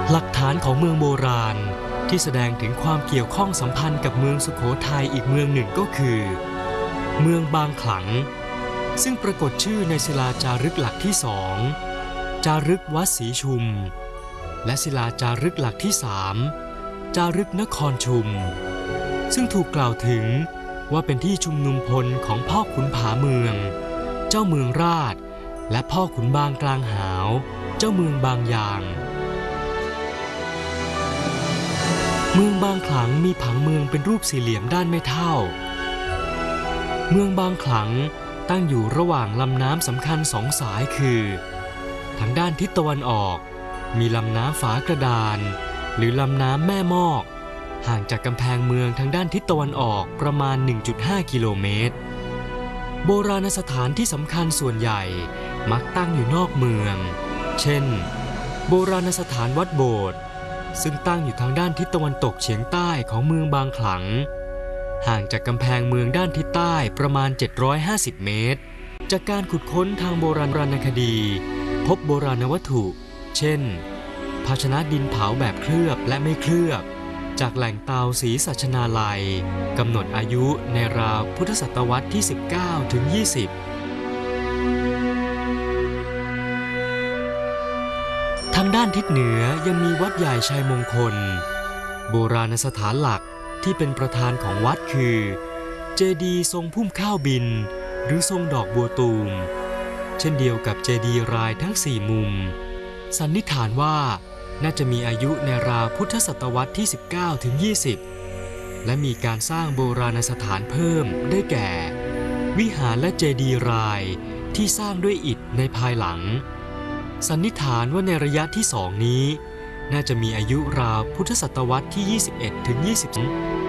หลักฐานของเมืองโบราณที่แสดงถึงความเกี่ยวข้องสัมพันธ์กับเมืองสุโขทัยอีกเมืองหนึ่งก็คือเมืองบางขลังซึ่งปรากฏชื่อในศิลาจารึกหลักที่สองจารึกวัดศรีชุมและศิลาจารึกหลักที่สามจารึกนครชุมซึ่งถูกกล่าวถึงว่าเป็นที่ชุมนุมพลของพ่อขุนผาเมืองเจ้าเมืองราชและพ่อขุนบางกลางหาวเจ้าเมืองบางยางเมืองบางขลังมีผังเมืองเป็นรูปสี่เหลี่ยมด้านไม่เท่าเมืองบางขลังตั้งอยู่ระหว่างลำน้ำสำคัญสองสายคือทางด้านทิศตะวันออกมีลำน้ำฝากระดานหรือลำน้ำแม่มอกห่างจากกำแพงเมืองทางด้านทิศตะวันออกประมาณ 1.5 กิโลเมตรโบราณสถานที่สำคัญส่วนใหญ่มักตั้งอยู่นอกเมืองเช่นโบราณสถานวัดโบสถ์ซึ่งตั้งอยู่ทางด้านทิศตะวันตกเฉียงใต้ของเมืองบางขลังห่างจากกำแพงเมืองด้านทิศใต้ประมาณ750เมตรจากการขุดค้นทางโบราณคดีพบโบราณวัตถุเช่นภาชนะดินเผาแบบเคลือบและไม่เคลือบจากแหล่งเตาศรีสัชนาลัยกำหนดอายุในราวพุทธศตวรรษที่19ถึง20ทางด้านทิศเหนือยังมีวัดใหญ่ชัยมงคลโบราณสถานหลักที่เป็นประธานของวัดคือเจดีย์ทรงพุ่มข้าวบินหรือทรงดอกบัวตูมเช่นเดียวกับเจดีย์รายทั้ง4มุมสันนิษฐานว่าน่าจะมีอายุในราวพุทธศตวรรษที่19ถึง20และมีการสร้างโบราณสถานเพิ่มได้แก่วิหารและเจดีย์รายที่สร้างด้วยอิฐในภายหลังสันนิษฐานว่าในระยะที่2นี้น่าจะมีอายุราวพุทธศตวรรษที่21ถึง20